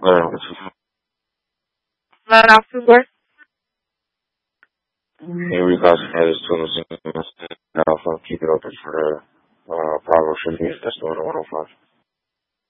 Not afterwards. Yeah, we classify this to the now, so keep it open for the Bravo should be. That's the 105.